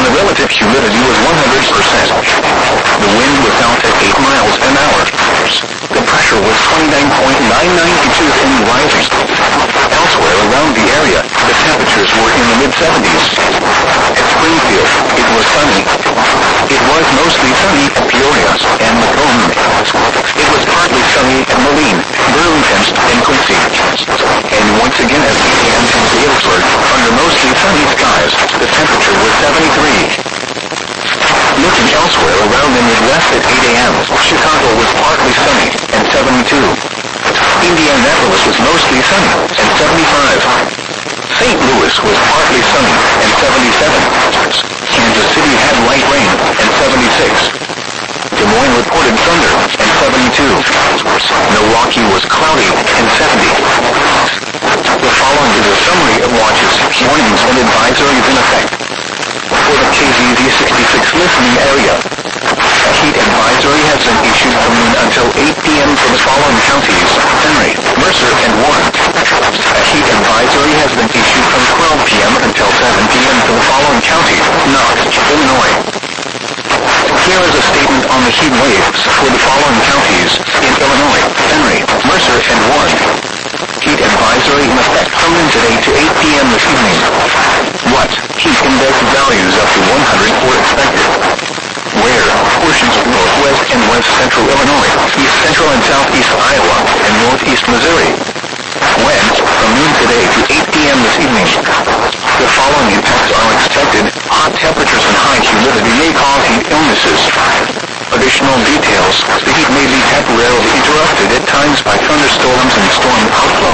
the relative humidity was 100%. The wind was out at 8 miles an hour. The pressure was 29.99 inches and rising. Elsewhere around the area, the temperatures were in the mid-70s. At Springfield, it was sunny. It was mostly sunny at Peoria and Macomb. It was partly sunny at Moline, Burlington, and Quincy. And once again at 8 a.m. in Galesburg, under mostly sunny skies, the temperature was 73. Looking elsewhere around the Midwest at 8 a.m., Chicago was partly sunny and 72. Indianapolis was mostly sunny and 75. St. Louis was partly sunny and 77. Kansas City had light rain and 76. Des Moines reported thunder and 72. Milwaukee was cloudy and 70. The following is a summary of watches, warnings, and advisories in effect. For the KZZ 66 listening area, a heat advisory has been issued from noon until 8 p.m. for the following counties: Henry, Mercer, and Warren. A heat advisory has been issued from 12 p.m. until 7 p.m. for the following counties: Knox, Illinois. Here is a statement on the heat waves for the following counties in Illinois: Henry, Mercer, and Warren. Heat advisory in effect from noon today to 8 p.m. this evening. What? Heat index values up to 100 were expected. Where? Portions of northwest and west central Illinois, east central and southeast Iowa, and northeast Missouri. When? From noon today to 8 p.m. this evening. The following impacts are expected. Hot temperatures and high humidity may cause heat illnesses. Additional details: the heat may be temporarily interrupted at times by thunderstorms and storm outflow.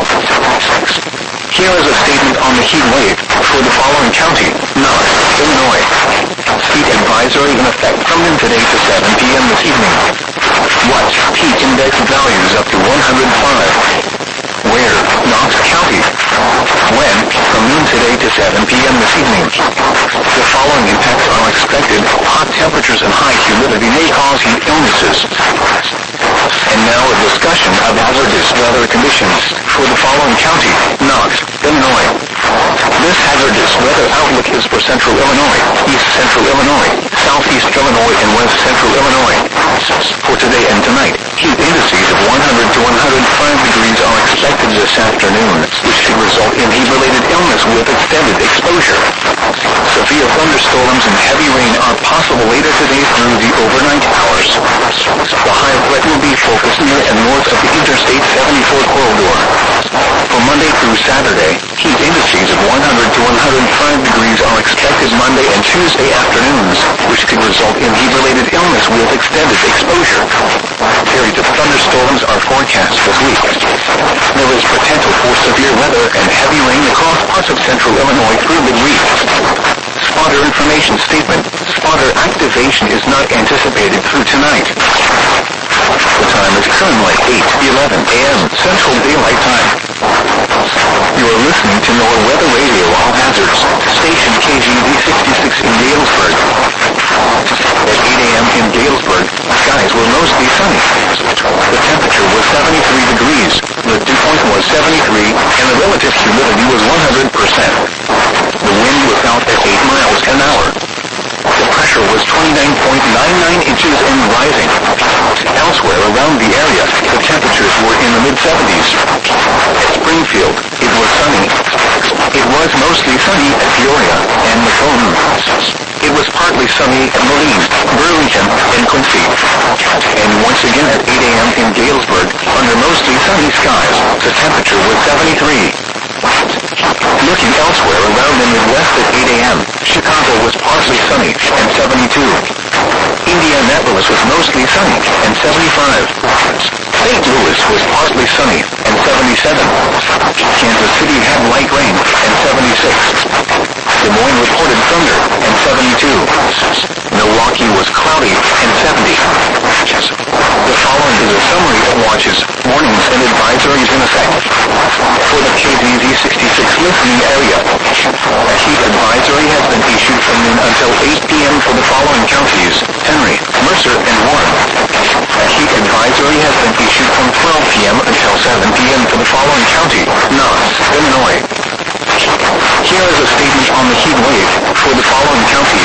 Here is a statement on the heat wave for the following county: Knox, Illinois. Heat advisory in effect from noon today to 7 p.m. this evening. What? Heat index values up to 105. Where? Knox County. When? From noon today to 7 p.m. this evening. The following impacts are expected. Hot temperatures and high humidity may cause heat illnesses. And now a discussion of hazardous weather conditions for the following county: Knox, Illinois. This hazardous weather outlook is for central Illinois, east central Illinois, southeast Illinois, and west central Illinois. For today and tonight, heat indices of 100 to 105 degrees are expected this afternoon, which could result in heat-related illness with extended exposure. Severe thunderstorms and heavy rain are possible later today through the overnight hours. The high threat will be focused near and north of the Interstate 74 corridor. For Monday through Saturday, heat indices of 100 to 105 degrees are expected Monday and Tuesday afternoons, which could result in heat-related illness with extended exposure. Periods of thunderstorms are forecast this week. There is potential for severe weather and heavy rain across parts of central Illinois through midweek. Spotter information statement: spotter activation is not anticipated through tonight. The time is currently 8:11 a.m. Central Daylight Time. You are listening to NOAA Weather Radio All Hazards, station KZZ 66 in Galesburg. At 8 a.m. in Galesburg, skies were mostly sunny. The temperature was 73 degrees, the dew point was 73, and the relative humidity was 100%. The wind was out at 8 miles an hour. The pressure was 29.99 inches and rising. Elsewhere around the area, the temperatures were in the mid-70s. At Springfield, it was sunny. It was mostly sunny at Peoria and Macomb. It was partly sunny at Moline, Burlington, and Quincy. And once again at 8 a.m. in Galesburg, under mostly sunny skies, the temperature was 73. Looking elsewhere around the Midwest at 8 a.m., Chicago was partly sunny and 72. Indianapolis was mostly sunny and 75. St. Louis was partly sunny and 77. Kansas City had light rain and 76. Des Moines reported thunder and 72. Milwaukee was cloudy and 70. The following is a summary of watches, warnings, and advisories in effect. For the KZZ 66 listening area, a heat advisory has been issued from noon until 8 p.m. for the following counties: Henry, Mercer, and Warren. A heat advisory has been issued from 12 p.m. until 7 p.m. for the following county: Knox, Illinois. Here is a statement on the heat wave for the following counties: